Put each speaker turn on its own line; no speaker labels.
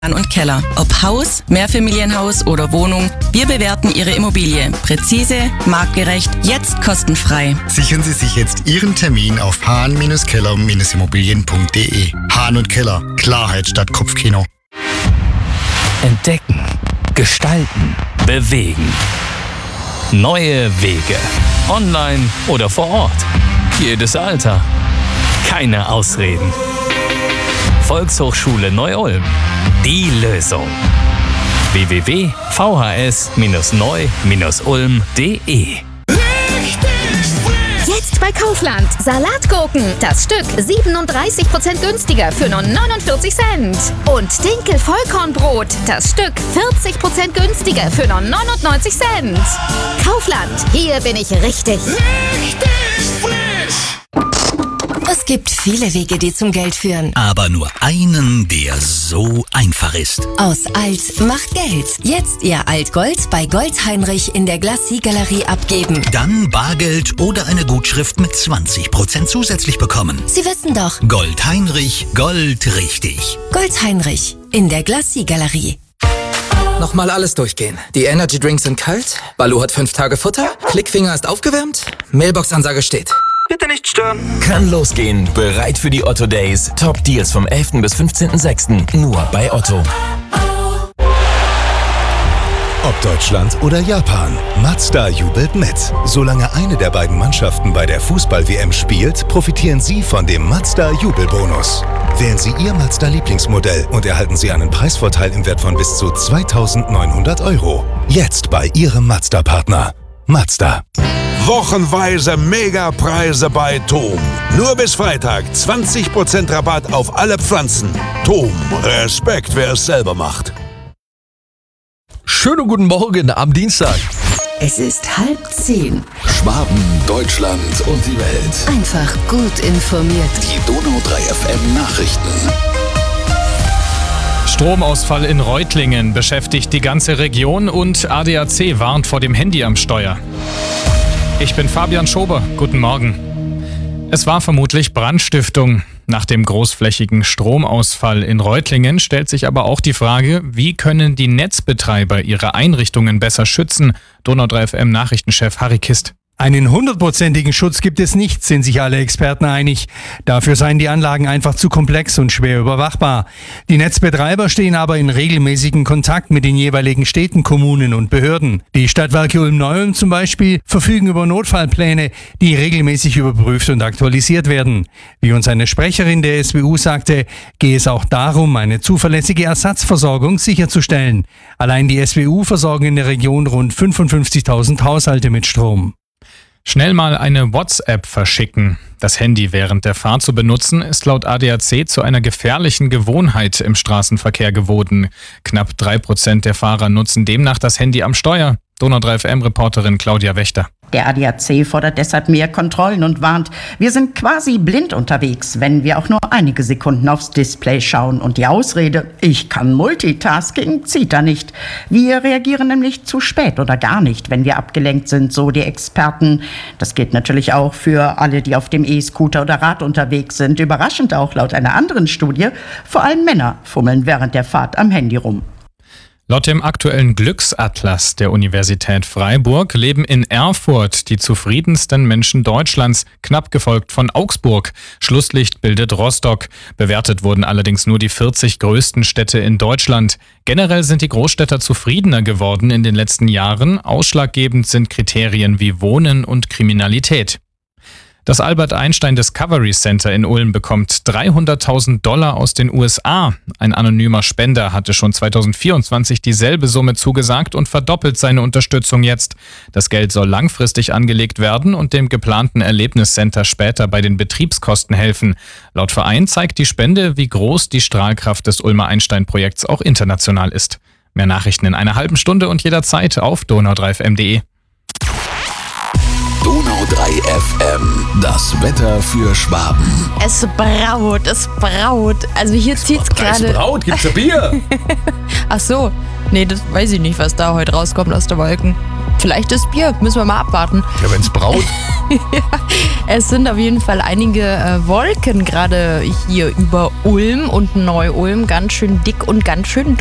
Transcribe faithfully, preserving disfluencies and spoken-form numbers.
Hahn und Keller. Ob Haus, Mehrfamilienhaus oder Wohnung, wir bewerten Ihre Immobilie. Präzise, marktgerecht, jetzt kostenfrei.
Sichern Sie sich jetzt Ihren Termin auf hahn keller immobilien punkt de. Hahn und Keller. Klarheit statt Kopfkino.
Entdecken, gestalten, bewegen. Neue Wege. Online oder vor Ort. Jedes Alter. Keine Ausreden. Volkshochschule Neu-Ulm. Die Lösung. w w w punkt v h s neu ulm punkt de.
Jetzt bei Kaufland. Salatgurken. Das Stück siebenunddreißig Prozent günstiger für nur neunundvierzig Cent. Und Dinkel Vollkornbrot. Das Stück vierzig Prozent günstiger für nur neunundneunzig Cent. Kaufland. Hier bin ich richtig.
Richtig frisch.
Es gibt viele Wege, die zum Geld führen.
Aber nur einen, der so einfach ist.
Aus Alt macht Geld. Jetzt Ihr Altgold bei Gold Heinrich in der Glacis-Galerie abgeben.
Dann Bargeld oder eine Gutschrift mit zwanzig Prozent zusätzlich bekommen.
Sie wissen doch.
Gold Heinrich, Gold richtig.
Gold Heinrich in der Glacis-Galerie.
Nochmal alles durchgehen. Die Energy Drinks sind kalt, Baloo hat fünf Tage Futter, Klickfinger ist aufgewärmt, Mailbox-Ansage steht. Bitte nicht stören.
Kann losgehen. Bereit für die Otto Days. Top Deals vom elften bis fünfzehnten sechsten Nur bei Otto.
Ob Deutschland oder Japan, Mazda jubelt mit. Solange eine der beiden Mannschaften bei der Fußball-W M spielt, profitieren Sie von dem Mazda-Jubelbonus. Wählen Sie Ihr Mazda-Lieblingsmodell und erhalten Sie einen Preisvorteil im Wert von bis zu zweitausendneunhundert Euro. Jetzt bei Ihrem Mazda-Partner. Mazda.
Wochenweise Megapreise bei Tom. Nur bis Freitag zwanzig Prozent Rabatt auf alle Pflanzen. Tom, Respekt, wer es selber macht.
Schönen guten Morgen am Dienstag.
Es ist halb zehn.
Schwaben, Deutschland und die Welt.
Einfach gut informiert.
Die Donau drei F M Nachrichten.
Stromausfall in Reutlingen beschäftigt die ganze Region und A D A C warnt vor dem Handy am Steuer. Ich bin Fabian Schober. Guten Morgen. Es war vermutlich Brandstiftung. Nach dem großflächigen Stromausfall in Reutlingen stellt sich aber auch die Frage, wie können die Netzbetreiber ihre Einrichtungen besser schützen? Donau drei F M Nachrichtenchef Harry Kist.
Einen hundertprozentigen Schutz gibt es nicht, sind sich alle Experten einig. Dafür seien die Anlagen einfach zu komplex und schwer überwachbar. Die Netzbetreiber stehen aber in regelmäßigen Kontakt mit den jeweiligen Städten, Kommunen und Behörden. Die Stadtwerke Ulm-Neu-Ulm zum Beispiel verfügen über Notfallpläne, die regelmäßig überprüft und aktualisiert werden. Wie uns eine Sprecherin der S B U sagte, gehe es auch darum, eine zuverlässige Ersatzversorgung sicherzustellen. Allein die S B U versorgen in der Region rund fünfundfünfzigtausend Haushalte mit Strom.
Schnell mal eine WhatsApp verschicken. Das Handy während der Fahrt zu benutzen, ist laut A D A C zu einer gefährlichen Gewohnheit im Straßenverkehr geworden. Knapp drei Prozent der Fahrer nutzen demnach das Handy am Steuer. Donau drei F M-Reporterin Claudia Wächter.
Der A D A C fordert deshalb mehr Kontrollen und warnt, wir sind quasi blind unterwegs, wenn wir auch nur einige Sekunden aufs Display schauen. Und die Ausrede, ich kann Multitasking, zieht da nicht. Wir reagieren nämlich zu spät oder gar nicht, wenn wir abgelenkt sind, so die Experten. Das gilt natürlich auch für alle, die auf dem E-Scooter oder Rad unterwegs sind. Überraschend auch laut einer anderen Studie, vor allem Männer fummeln während der Fahrt am Handy rum.
Laut dem aktuellen Glücksatlas der Universität Freiburg leben in Erfurt die zufriedensten Menschen Deutschlands, knapp gefolgt von Augsburg. Schlusslicht bildet Rostock. Bewertet wurden allerdings nur die vierzig größten Städte in Deutschland. Generell sind die Großstädter zufriedener geworden in den letzten Jahren. Ausschlaggebend sind Kriterien wie Wohnen und Kriminalität. Das Albert Einstein Discovery Center in Ulm bekommt dreihunderttausend Dollar aus den U S A. Ein anonymer Spender hatte schon zweitausendvierundzwanzig dieselbe Summe zugesagt und verdoppelt seine Unterstützung jetzt. Das Geld soll langfristig angelegt werden und dem geplanten Erlebniscenter später bei den Betriebskosten helfen. Laut Verein zeigt die Spende, wie groß die Strahlkraft des Ulmer Einstein-Projekts auch international ist. Mehr Nachrichten in einer halben Stunde und jederzeit auf donau drei f m punkt de.
Donau drei F M, das Wetter für Schwaben.
Es braut, es braut. Also hier zieht's gerade.
Es braut, gibt's ein Bier?
Ach so, nee, das weiß ich nicht, was da heute rauskommt aus den Wolken. Vielleicht ist Bier, müssen wir mal abwarten.
Ja, wenn's braut.
Ja. Es sind auf jeden Fall einige äh, Wolken gerade hier über Ulm und Neu-Ulm. Ganz schön dick und ganz schön